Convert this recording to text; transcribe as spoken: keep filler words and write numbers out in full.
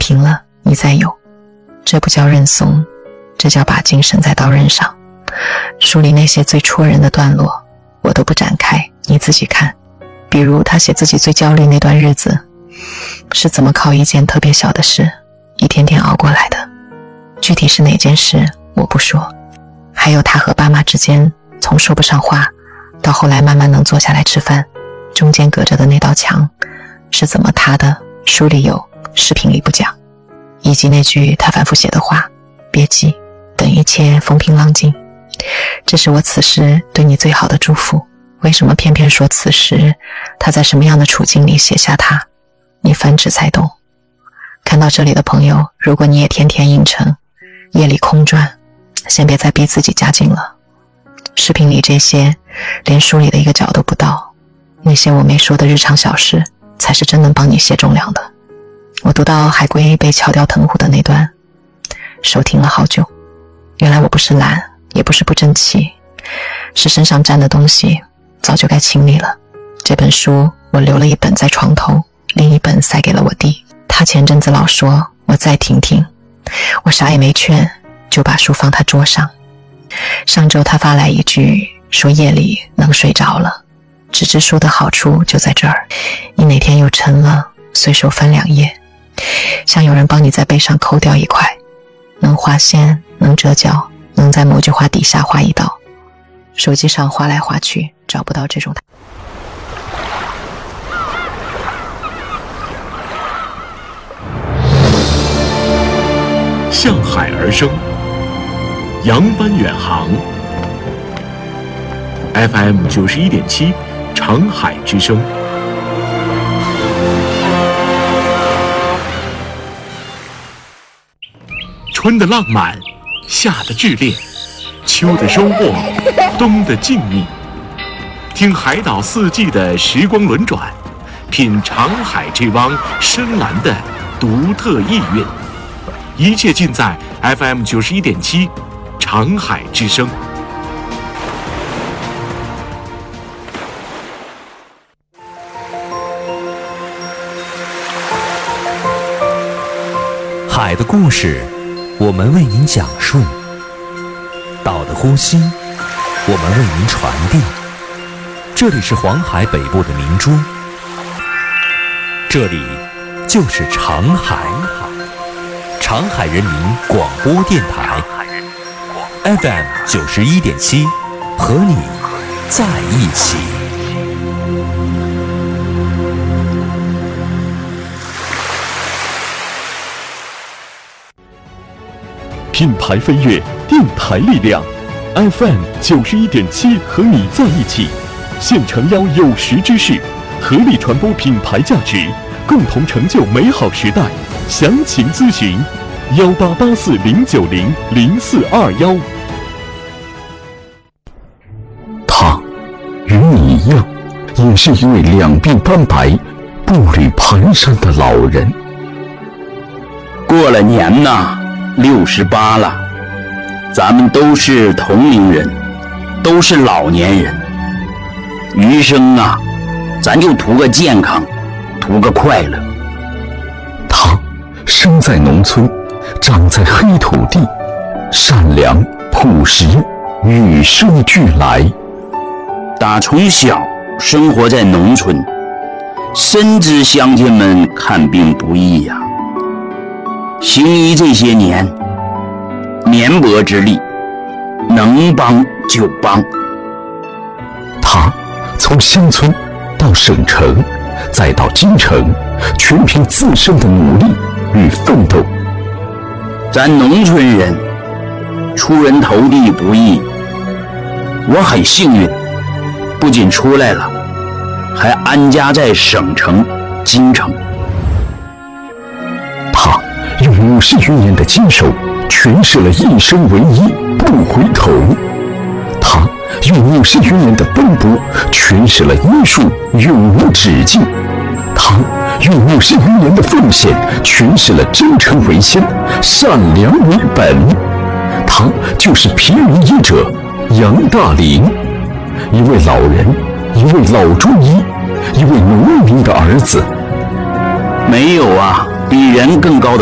平了，你再有。这不叫认怂，这叫把劲省在刀刃上。书里那些最戳人的段落我都不展开，你自己看。比如他写自己最焦虑那段日子是怎么靠一件特别小的事一天天熬过来的，具体是哪件事我不说。还有他和爸妈之间从说不上话到后来慢慢能坐下来吃饭，中间隔着的那道墙是怎么塌的，书里有，视频里不讲。以及那句他反复写的话，别急，等一切风平浪静，这是我此时对你最好的祝福。为什么偏偏说此时他在什么样的处境里写下它，你翻纸才懂。看到这里的朋友，如果你也天天硬撑，夜里空转，先别再逼自己加劲了。视频里这些连书里的一个角都不到，那些我没说的日常小事才是真能帮你卸重量的。我读到海龟被敲掉藤壶的那段，手停了好久。原来我不是懒，也不是不争气，是身上沾的东西早就该清理了。这本书我留了一本在床头，另一本塞给了我弟。他前阵子老说我再听听，我啥也没劝，就把书放他桌上。上周他发来一句说夜里能睡着了，纸质书的好处就在这儿，你哪天又沉了，随手翻两页，像有人帮你在背上抠掉一块，能划线，能折角，能在某句话底下划一刀。手机上划来划去找不到这种。 向海而生，扬帆远航。F M 九十一点七，长海之声。春的浪漫，夏的炽烈，秋的收获，冬的静谧。听海岛四季的时光轮转，品长海这汪深蓝的独特意蕴。一切尽在 F M 九十一点七，长海之声。 海的故事，我们为您讲述；岛的呼吸，我们为您传递。这里是黄海北部的明珠，这里就是长海。长海人民广播电台 F M 九十一点七，和你在一起。 品牌飞跃，电台力量 ，F M 九十一点七，和你在一起。现诚邀有识之士，合力传播品牌价值，共同成就美好时代。详情咨询幺八八四零九零零四二幺。 他与你一样，也是一位两鬓斑白、步履蹒跚的老人。 过了年呐，六十八了，咱们都是同龄人，都是老年人。余生啊，咱就图个健康，图个快乐。 他生在农村，长在黑土地，善良朴实，与生俱来。 打从小生活在农村，深知乡亲们看病不易呀、啊。行医这些年，绵薄之力，能帮就帮。 他从乡村到省城，再到京城，全凭自身的努力与奋斗。 咱农村人出人头地不易，我很幸运，不仅出来了，还安家在省城京城。 他用五十余年的坚守诠释了一生为一不回头，他用五十余年的奔波诠释了医术永无止境，他用五十余年的奉献诠释了真诚为先，善良为本。他就是平民医者杨大林，一位老人，一位老中医，一位农民的儿子。 没有啊，比人更高的